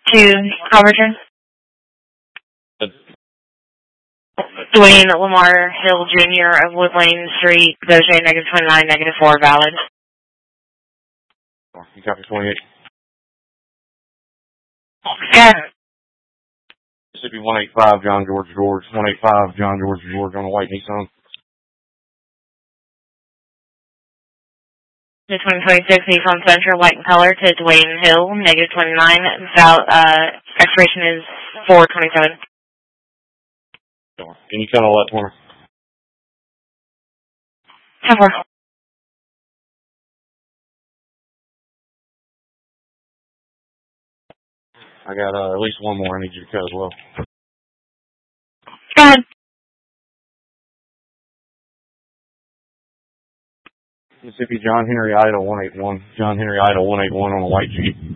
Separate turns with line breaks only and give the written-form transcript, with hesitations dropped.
To Alberton. Dwayne Lamar Hill Jr. of Wood Lane Street, Doge -29, -4, valid.
You copy 28?
Yeah.
Mississippi 185, John George George. 185, John George George on a white Nissan.
The 2026 Nissan Sentra, white in color, to Dwayne Hill, -29. Expiration is 4/27.
Can you cut all that for me?
Cover.
I got at least one more I need you to cut as well.
Go ahead.
Mississippi John Henry Idle 181. John Henry Idle 181 on a white Jeep.